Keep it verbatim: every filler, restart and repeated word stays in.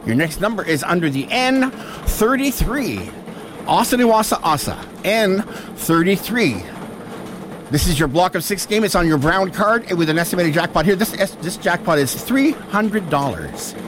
Your next number is under the N thirty-three. Asaniwasa Asa. N thirty-three. This is your block of six game. It's on your brown card with an estimated jackpot here. This this jackpot is three hundred dollars.